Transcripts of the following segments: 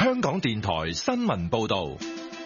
香港電台新聞報道。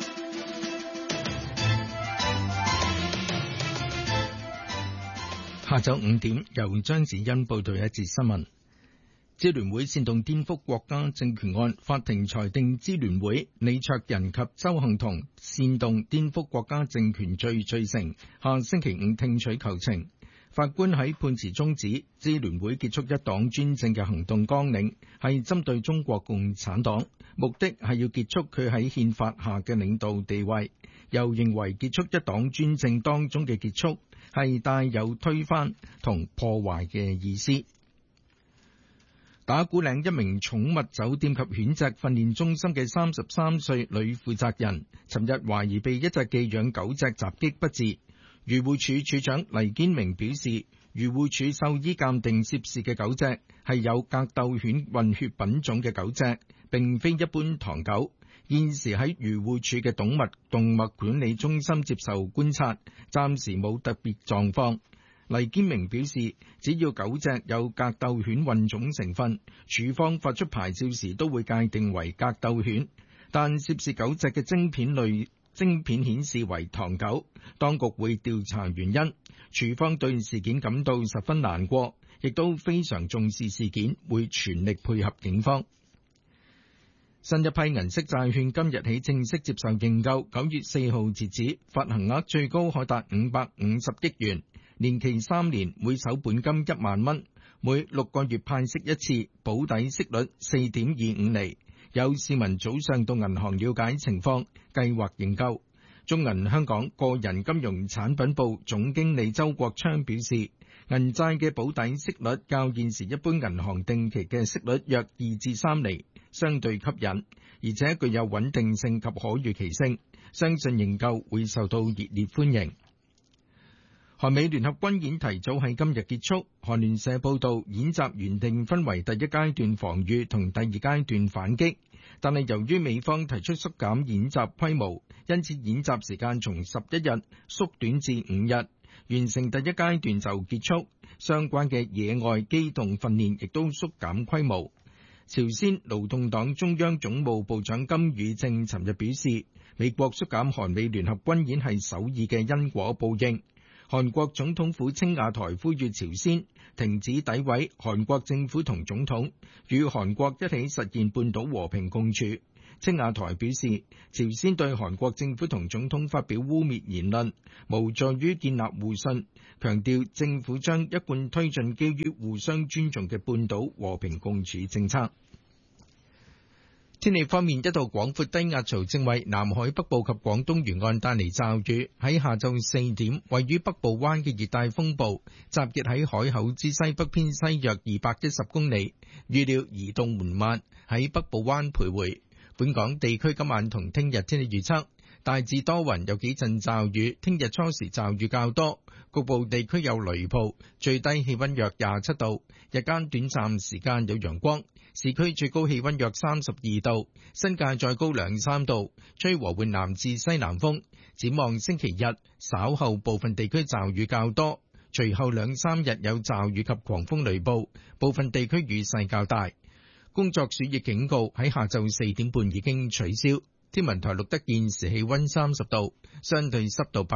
下晝5點，由張子欣報道一節新聞。支聯會煽動顛覆國家政權案，法庭裁定支聯會李卓人及鄒幸彤煽動顛覆國家政權罪罪成，下星期五聽取求情。法官喺判詞中指，支聯會結束一黨專政嘅行動綱領係針對中國共產黨，目的係要結束佢喺憲法下嘅領導地位。又認為結束一黨專政當中嘅結束係帶有推翻同破壞嘅意思。打鼓嶺一名寵物酒店及犬隻訓練中心嘅33歲女負責人，尋日懷疑被一隻寄養狗隻襲擊不治。漁護署署長黎堅明表示，漁護署獸醫鑑定涉事嘅狗隻係有格鬥犬混血品種嘅狗隻，並非一般唐狗。現時喺漁護署嘅動物管理中心接受觀察，暫時冇特別狀況。黎堅明表示，只要狗隻有格鬥犬混種成分，署方發出牌照時都會界定為格鬥犬。但涉事狗隻嘅晶片顯示為唐狗，當局會調查原因。署方對事件感到十分難過，亦都非常重視事件，會全力配合警方。新一批銀色債券今日起正式接受認購，9月4號截止，發行額最高可達550億元，年期3年，每手本金1萬蚊，每6個月派息一次，保底息率4.25厘。有市民早上到銀行了解情況，計劃認購。中銀香港個人金融產品部總經理周國昌表示，銀債嘅保底息率較現時一般銀行定期嘅息率約2至3厘，相對吸引，而且具有穩定性及可預期性，相信認購會受到熱烈歡迎。韓美聯合軍演提早喺今日結束，韓聯社報道，演習原定分為第一階段防禦同第二階段反擊，但係由於美方提出縮減演習規模，因此演習時間從11日縮短至5日，完成第一階段就結束。相關嘅野外機動訓練亦都縮減規模。朝鮮勞動黨中央總務部長金宇正尋日表示，美國縮減韓美聯合軍演係首爾嘅因果報應。韓國總統府青瓦台呼籲朝鮮停止詆毀韓國政府同總統，與韓國一起實現半島和平共處。青瓦台表示，朝鮮對韓國政府同總統發表污蔑言論，無助於建立互信，強調政府將一貫推進基於互相尊重嘅半島和平共處政策。天氣方面，一道廣闊低壓槽正為南海北部及廣東沿岸帶嚟驟雨。喺下晝4點，位於北部灣嘅熱帶風暴集結喺海口之西北偏西約210公里，預料移動緩慢，喺北部灣徘徊。本港地區今晚同聽日天氣預測，大致多雲，有幾陣驟雨，聽日初時驟雨較多，局部地區有雷暴，最低氣溫約27度，日間短暫時間有陽光，市區最高氣溫約32度，新界再高2-3度，吹和緩南至西南風。展望星期日，稍後部分地區驟雨較多，隨後2-3日有驟雨及狂風雷暴，部分地區雨勢較大。工作暑熱警告喺下晝4點半已經取消。天文台錄得現時氣溫30度，相對濕度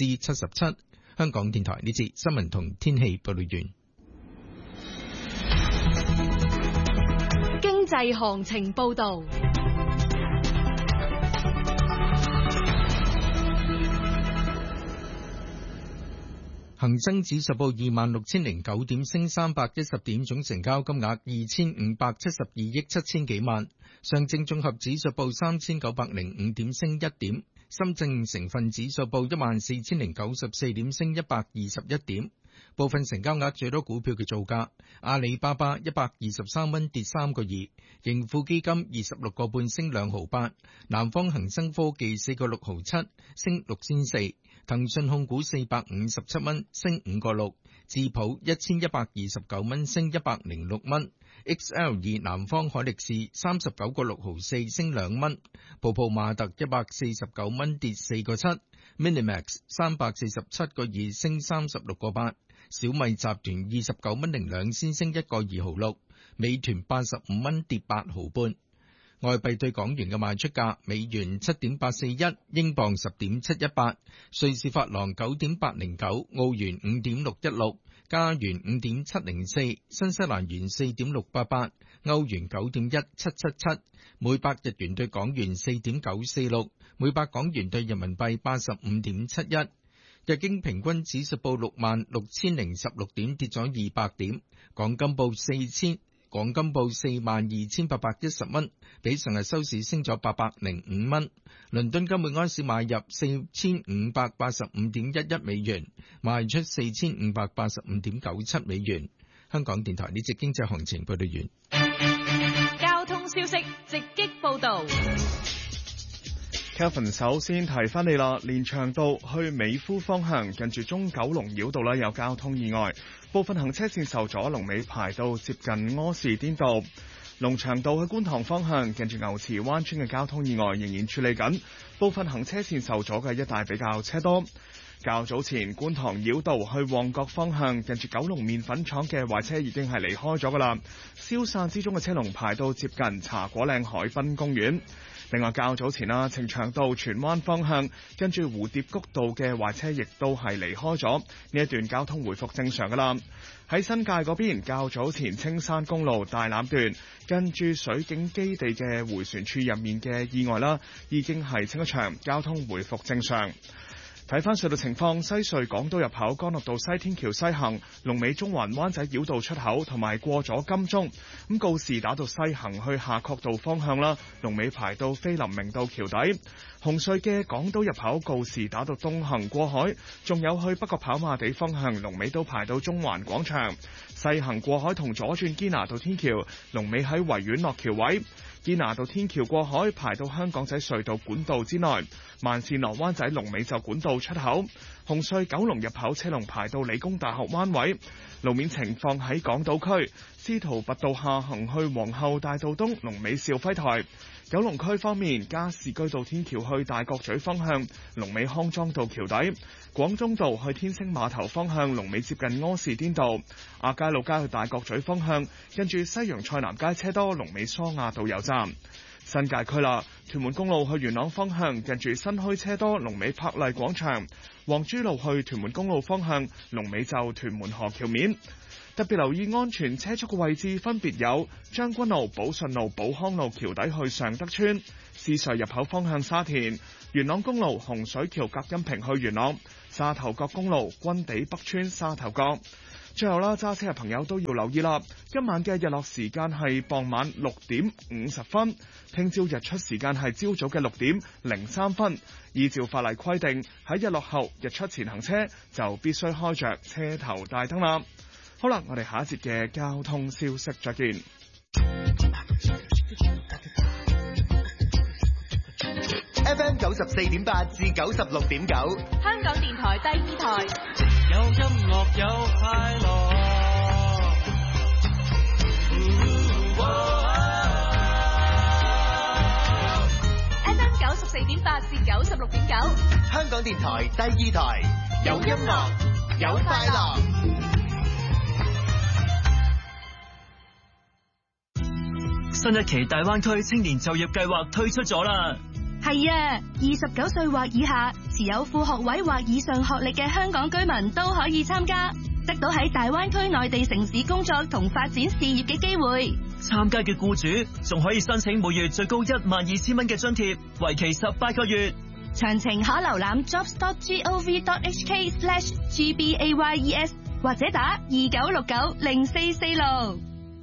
77%。香港電台呢節新聞同天氣報道完。 經濟行情報道。 恒生指數報26,009點，升310點，總成交金額2,572億7千幾萬。上證綜合指數報3,905點，升1點。深證成分指數報14,094點，升121點。部分成交額最多股票嘅造價：阿里巴巴123蚊跌3個2，盈富基金26個半升2毫8，南方恒生科技4個6毫7升6仙4，騰訊控股457蚊升5個6，智普1129蚊升106蚊。XL2 南方海力士39個6毫4升2蚊，泡泡瑪特149蚊跌4個7 ，Minimax 347個2升36個8，小米集團29蚊02仙升1個2毫6，美團85蚊跌8毫半。 外幣對港元嘅賣出價：美元7.841，英鎊10.718，瑞士法郎9.809，澳元5.616，加元5.704，新西蘭元4.688，歐元9.1777，每百日元對港元4.946，每百港元對人民幣85.71。日經平均指數報66,016點，跌咗200點。港金報42,810蚊，比上日收市升咗805蚊。倫敦金每安士買入4,585.11美元，賣出4,585.97美元。香港電台呢節經濟行情報道完。 交通消息直擊報道。 Kevin 首先提翻你啦，連翔道去美孚方向近住中九龍繞道有交通意外，部分行車線受阻，龍尾排到接近柯士甸道。龍翔道去觀塘方向近住牛池灣村嘅交通意外仍然處理緊，部分行車線受阻嘅一帶比較車多。較早前觀塘繞道去旺角方向近住九龍麵粉廠嘅壞車已經係離開咗㗎啦，消散之中嘅車龍排到接近茶果嶺海濱公園。另外較早前呈祥道荃灣方向跟住蝴蝶谷道嘅壞車亦都係離開咗，呢一段交通回復正常㗎啦。喺新界嗰邊，較早前青山公路大欖段跟住水警基地嘅迴旋處入面嘅意外啦，已經係清一場，交通回復正常。睇翻隧道情況，西隧港島入口干諾道西天橋西行，龍尾中環灣仔繞道出口，同埋過咗金鐘。咁告士打道西行去夏慤道方向啦，龍尾排到菲林明道橋底。紅隧嘅港島入口告士打道東行過海，仲有去北角跑馬地方向，龍尾都排到中環廣場。西行過海同左轉堅拿道天橋，龍尾喺維園落橋位。堅拿道天橋過海排到香港仔隧道管道之內，慢線落灣仔龍尾就管道出口。紅隧九龍入口車龍排到理工大學灣位。路面情況喺港島區，司徒拔道下行去皇后大道東龍尾兆輝台。九龍區方面，加士居道天橋去大角咀方向，龍尾康莊道橋底；廣東道去天星碼頭方向，龍尾接近柯士甸道；亞皆老街去大角咀方向，跟住西洋菜南街車多，龍尾蘇亞道油站。新界區啦，屯門公路去元朗方向，近住新墟車多，龍尾柏麗廣場；黃珠路去屯門公路方向，龍尾就屯門河橋面。特別留意安全車速嘅位置分別有將軍路、寶順路、寶康路橋底去尚德村、獅隧入口方向沙田、元朗公路洪水橋隔音屏去元朗、沙頭角公路軍地北村沙頭角。最後啦，揸車嘅朋友都要留意啦，今晚嘅日落時間係傍晚6點50分，聽朝日出時間係朝早嘅6點03分。依照法例規定，喺日落後日出前行車就必須開着車頭大燈啦。好啦，我哋下一節嘅交通消息再見。 FM 94.8至96.9， 香港電台第二台， 有音樂有快樂。 FM 94.8至96.9， 香港電台第二台，有音樂有快樂。 新一期大灣區青年就業計劃推出咗啦。 係啊，29歲或以下，持有副學位或以上學歷嘅香港居民都可以參加，得到喺大灣區內地城市工作同發展事業嘅機會。 參加嘅僱主仲可以申請每月最高12000蚊嘅津貼，為期18個月。 詳情可瀏覽 jobs.gov.hk/gbayes 或者打29690446。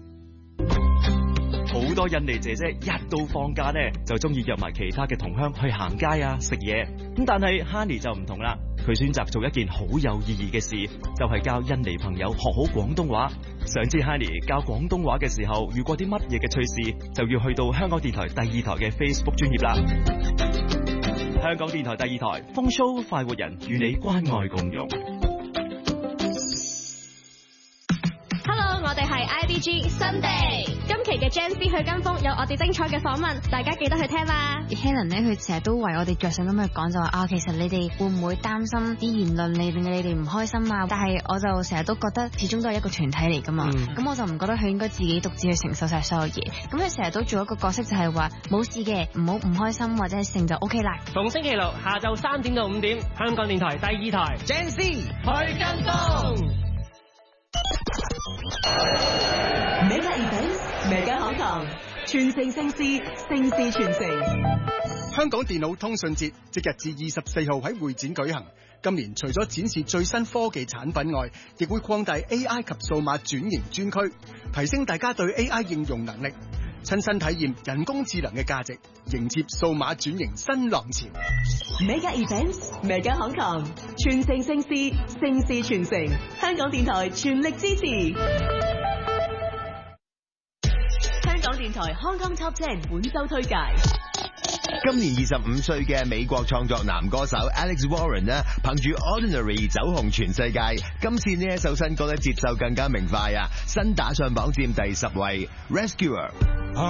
好多印尼姐姐一到放假呢，就中意約埋其他嘅同鄉去行街啊、食嘢。咁但係 Honey 就唔同啦，佢選擇做一件好有意義嘅事，就係教印尼朋友學好廣東話。想知 Honey 教廣東話嘅時候遇過啲乜嘢嘅趣事，就要去到香港電台第二台嘅 Facebook 專頁啦。香港電台第二台風騷快活人，與你關愛共融。 我哋係 IDG Sunday。今期嘅 Gen Z 去跟風，有我哋精彩嘅訪問，大家記得去聽啦。 Helen 咧，佢成日都為我哋着想咁去講，就話其實你哋會唔會擔心啲言論令你哋唔開心啊？但係我就成日都覺得，始終都係一個團體嚟噶嘛。咁我就唔覺得佢應該自己獨自去承受晒所有嘢。咁佢成日都做一個角色，就係話冇事嘅，唔好唔開心或者係成就 OK 啦。 逢星期六下晝3點到5點，香港電台第2台 Gen Z 去跟風。 Mega Events，Mega 香港，全城盛事，盛事傳承。 香港電腦通訊節即日至24號喺會展舉行。今年除咗展示最新科技產品外，亦會擴大 AI 及數碼轉型專區，提升大家對 AI 應用能力，親身體驗人工智能嘅價值，迎接數碼轉型新浪潮。 Mega Events，Mega 香港，全城盛事，盛事傳承。香港電台全力支持。香港電台 Hong Kong Top 10本周推介。 今年25歲嘅美國創作男歌手 Alex Warren 呢，憑住 Ordinary 走紅全世界。今次呢一首新歌咧節奏更加明快啊，新打上榜佔第10位 Rescuer。